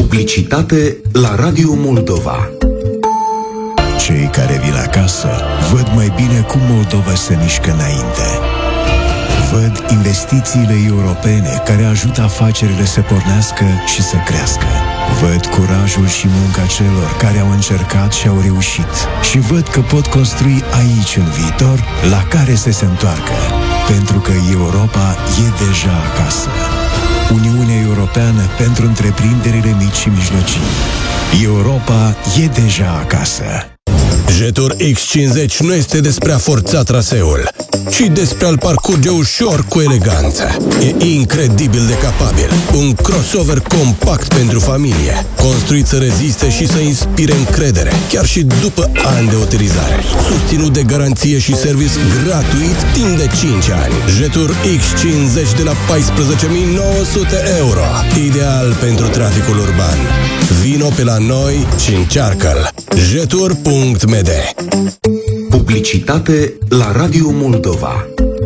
Publicitate la Radio Moldova. Cei care vin acasă văd mai bine cum Moldova se mișcă înainte. Văd investițiile europene care ajută afacerile să pornească și să crească. Văd curajul și munca celor care au încercat și au reușit. Și văd că pot construi aici un viitor la care să se întoarcă. Pentru că Europa e deja acasă. Uniunea Europeană pentru întreprinderile mici și mijlocii. Europa e deja acasă. Jetur X50 nu este despre a forța traseul, ci despre a-l parcurge ușor cu eleganță. E incredibil de capabil. Un crossover compact pentru familie, construit să reziste și să inspire încredere, chiar și după ani de utilizare. Susținut de garanție și service gratuit timp de 5 ani. Jetur X50 de la 14.900 euro. Ideal pentru traficul urban. Vino pe la noi și încearcă-l. Jetur.md. Publicitate la Radio Moldova.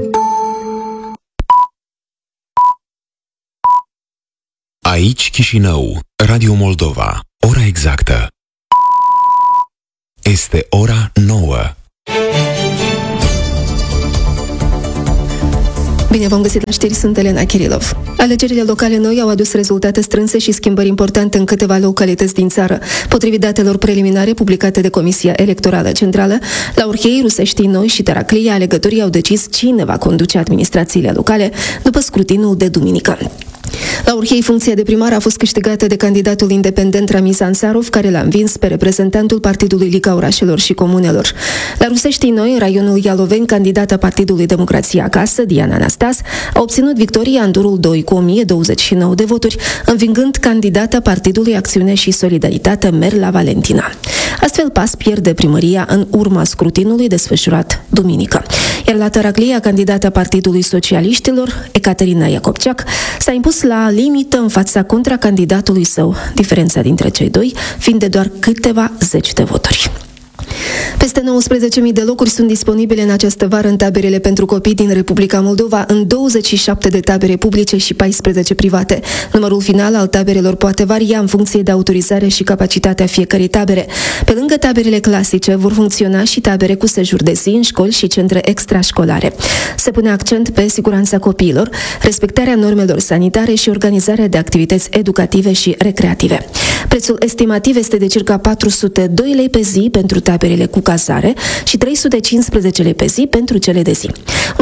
Aici Chișinău, Radio Moldova. Ora exactă este ora 9. Bine v-am găsit la știri, sunt Elena Kirilov. Alegerile locale noi au adus rezultate strânse și schimbări importante în câteva localități din țară. Potrivit datelor preliminare publicate de Comisia Electorală Centrală, la Urhei, Ruseștii Noi și Taraclia, alegătorii au decis cine va conduce administrațiile locale după scrutinul de duminică. La Urhei, funcția de primar a fost câștigată de candidatul independent Ramiz Ansarov, care l-a învins pe reprezentantul Partidului Liga Orașelor și Comunelor. La Ruseștii Noi, în raionul Ialoveni, candidata Partidului Democrația Acasă, Diana Anastas, a obținut victoria în turul 2 cu 1029 de voturi, învingând candidata Partidului Acțiune și Solidaritate Merla Valentina. Astfel, PAS pierde primăria în urma scrutinului desfășurat duminică. Iar la Taraclia, candidata Partidului Socialiștilor, Ecaterina Iacobceac, s-a impus la limită în fața contracandidatului său, diferența dintre cei doi fiind de doar câteva zeci de voturi. Peste 19.000 de locuri sunt disponibile în această vară în taberele pentru copii din Republica Moldova, în 27 de tabere publice și 14 private. Numărul final al taberelor poate varia în funcție de autorizare și capacitatea fiecărei tabere. Pe lângă taberele clasice vor funcționa și tabere cu sejur de zi în școli și centre extrașcolare. Se pune accent pe siguranța copiilor, respectarea normelor sanitare și organizarea de activități educative și recreative. Prețul estimativ este de circa 402 lei pe zi pentru taberele cu cazare și 315 lei pe zi pentru cele de zi.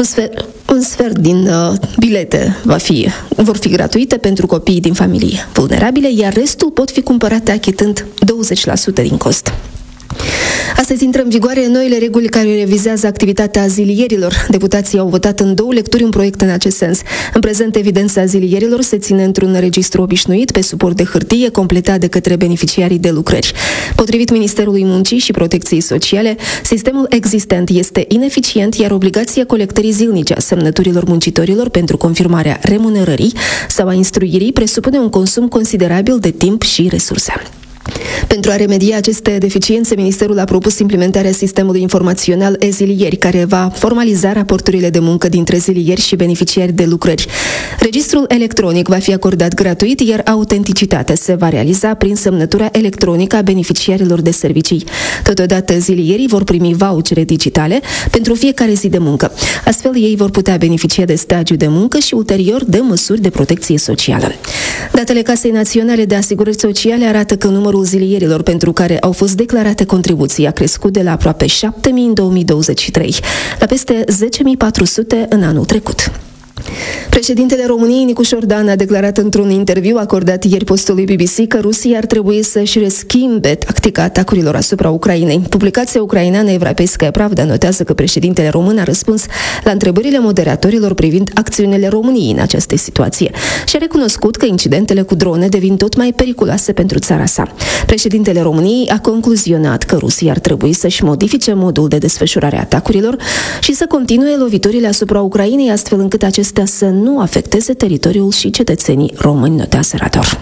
Un sfert din bilete vor fi gratuite pentru copiii din familii vulnerabile, iar restul pot fi cumpărate achitând 20% din cost. Astăzi intră în vigoare noile reguli care revizează activitatea azilierilor. Deputații au votat în 2 lecturi un proiect în acest sens. În prezent, evidența azilierilor se ține într-un registru obișnuit pe suport de hârtie, completat de către beneficiarii de lucrări. Potrivit Ministerului Muncii și Protecției Sociale, sistemul existent este ineficient, iar obligația colectării zilnice a semnăturilor muncitorilor pentru confirmarea remunerării sau a instruirii presupune un consum considerabil de timp și resurse. Pentru a remedia aceste deficiențe, Ministerul a propus implementarea sistemului informațional e-zilieri, care va formaliza raporturile de muncă dintre zilieri și beneficiari de lucrări. Registrul electronic va fi acordat gratuit, iar autenticitatea se va realiza prin semnătura electronică a beneficiarilor de servicii. Totodată, zilierii vor primi vouchere digitale pentru fiecare zi de muncă. Astfel, ei vor putea beneficia de stagiu de muncă și ulterior de măsuri de protecție socială. Datele Casei Naționale de Asigurări Sociale arată că numărul zilierilor pentru care au fost declarate contribuții a crescut de la aproape 7.000 în 2023 la peste 10.400 în anul trecut. Președintele României, Nicu Șordan, a declarat într-un interviu acordat ieri postului BBC că Rusia ar trebui să-și reschimbe tactica atacurilor asupra Ucrainei. Publicația ucraineană Европейская Правда notează că președintele român a răspuns la întrebările moderatorilor privind acțiunile României în această situație și a recunoscut că incidentele cu drone devin tot mai periculoase pentru țara sa. Președintele României a concluzionat că Rusia ar trebui să-și modifice modul de desfășurare a atacurilor și să continue loviturile asupra Ucrainei, astfel încât acestea să nu afecteze teritoriul și cetățenii români, notează Radar.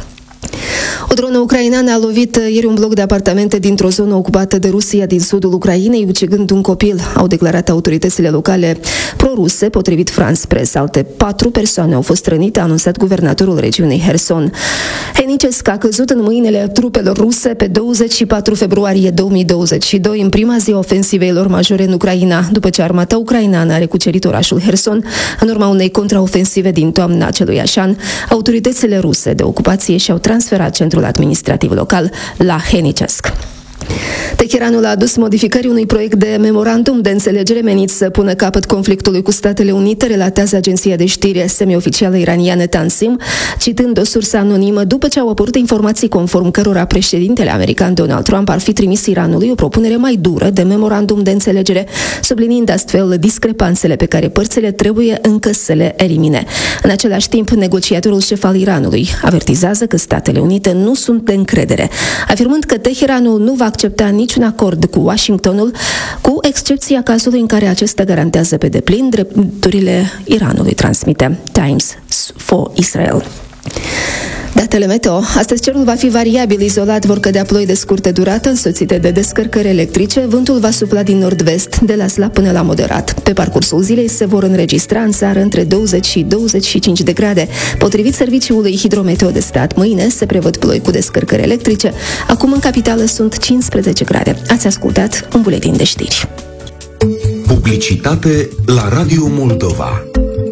O dronă ucraineană a lovit ieri un bloc de apartamente dintr-o zonă ocupată de Rusia din sudul Ucrainei, ucigând un copil, au declarat autoritățile locale pro-ruse. Potrivit France Press, alte 4 persoane au fost rănite, a anunțat guvernatorul regiunii Herson. Henicesc a căzut în mâinile trupelor ruse pe 24 februarie 2022, în prima zi a ofensivei lor majore în Ucraina, după ce armata ucraineană a recucerit orașul Herson, în urma unei contraofensive din toamna aceluiași an. Autoritățile ruse de ocupație și-au transferat centrul administrativ local la Henicesc. Teheranul a adus modificări unui proiect de memorandum de înțelegere menit să pună capăt conflictului cu Statele Unite, relatează agenția de știri semioficială iraniană Tansim, citând o sursă anonimă după ce au apărut informații conform cărora președintele american Donald Trump ar fi trimis Iranului o propunere mai dură de memorandum de înțelegere, subliniind astfel discrepanțele pe care părțile trebuie încă să le elimine. În același timp, negociatorul șef al Iranului avertizează că Statele Unite nu sunt de încredere, afirmând că Teheranul nu va accepta niciun acord cu Washingtonul, cu excepția cazului în care acesta garantează pe deplin drepturile Iranului, transmite Times for Israel. Datele meteo. Astăzi cerul va fi variabil, izolat vor cădea ploi de scurtă durată, însoțite de descărcări electrice, vântul va sufla din nord-vest, de la slab până la moderat. Pe parcursul zilei se vor înregistra în țară între 20 și 25 de grade. Potrivit Serviciului Hidrometeo de Stat, mâine se prevăd ploi cu descărcări electrice. Acum în capitală sunt 15 grade. Ați ascultat un buletin de știri. Publicitate la Radio Moldova.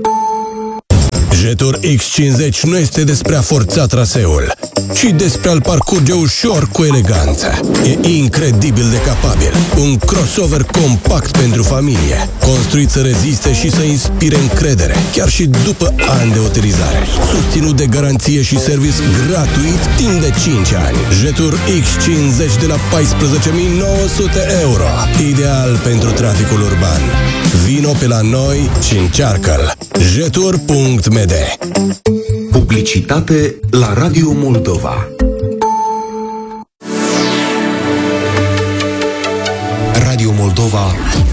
Jetur X50 nu este despre a forța traseul, ci despre a-l parcurge ușor cu eleganță. E incredibil de capabil. Un crossover compact pentru familie, construit să reziste și să inspire încredere, chiar și după ani de utilizare. Susținut de garanție și service gratuit timp de 5 ani. Jetur X50 de la 14.900 euro. Ideal pentru traficul urban. Vino pe la noi și încearcă-l. Jetur.md. Publicitate la Radio Moldova. Radio Moldova